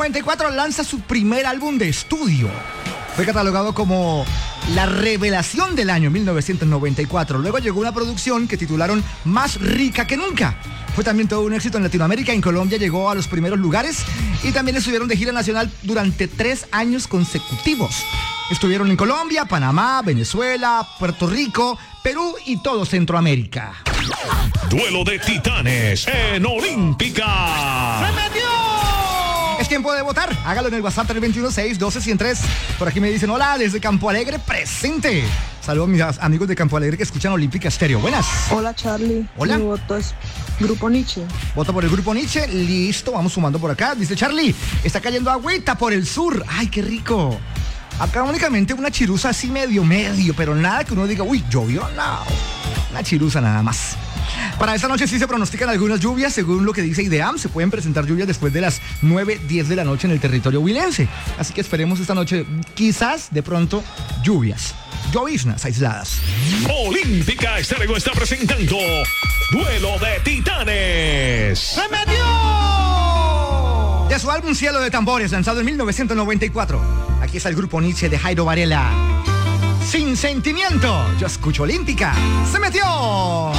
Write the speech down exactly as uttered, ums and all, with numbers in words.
noventa y cuatro lanza su primer álbum de estudio. Fue catalogado como la revelación del año mil novecientos noventa y cuatro. Luego llegó una producción que titularon Más rica que nunca. Fue también todo un éxito en Latinoamérica. En Colombia llegó a los primeros lugares y también estuvieron de gira nacional durante tres años consecutivos. Estuvieron en Colombia, Panamá, Venezuela, Puerto Rico, Perú y todo Centroamérica. Duelo de titanes en Olímpica. ¡Se metió! Es tiempo de votar. Hágalo en el WhatsApp tres dos uno, seis uno dos, uno cero tres. Por aquí me dicen, hola, desde Campo Alegre, presente. Saludos a mis amigos de Campo Alegre que escuchan Olímpica Estéreo. Buenas. Hola, Charlie. Hola. Mi voto es Grupo Nietzsche. Voto por el Grupo Nietzsche. Listo, vamos sumando por acá. Dice Charlie, está cayendo agüita por el sur. Ay, qué rico. Acá únicamente una chiruza así medio, medio, pero nada que uno diga, uy, llovió, no. Una chiruza nada más. Para esta noche sí se pronostican algunas lluvias, según lo que dice IDEAM. Se pueden presentar lluvias después de las nueve, diez de la noche en el territorio huilense. Así que esperemos esta noche, quizás, de pronto, lluvias. Lloviznas aisladas. Olímpica Estéreo está presentando Duelo de Titanes. ¡Se metió! De su álbum Cielo de Tambores, lanzado en mil novecientos noventa y cuatro. Aquí está el Grupo Nietzsche de Jairo Varela. Sin sentimiento, yo escucho Olímpica. ¡Se metió!